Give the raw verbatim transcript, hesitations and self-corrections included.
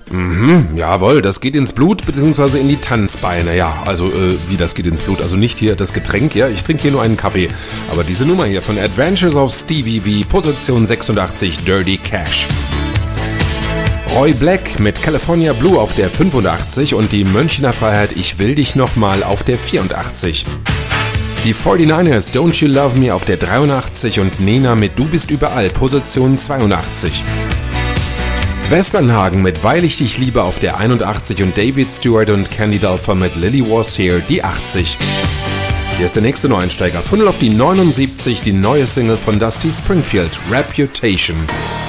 Mhm, jawohl, das geht ins Blut bzw. in die Tanzbeine, ja, also äh, wie das geht ins Blut, also nicht hier das Getränk, ja, ich trinke hier nur einen Kaffee, aber diese Nummer hier von Adventures of Stevie V, Position sechsundachtzig, Dirty Cash. Roy Black mit California Blue auf der fünfundachtzig und die Münchner Freiheit Ich will dich nochmal auf der vierundachtzig. Die forty-niners Don't You Love Me auf der dreiundachtzig und Nena mit Du bist überall, Position zweiundachtzig. Westernhagen mit Weil ich dich liebe auf der einundachtzig und David Stewart und Candy Dulfer mit Lily Was Here die achtzig. Hier ist der nächste Neueinsteiger, Funnel auf die neunundsiebzig, die neue Single von Dusty Springfield, Reputation.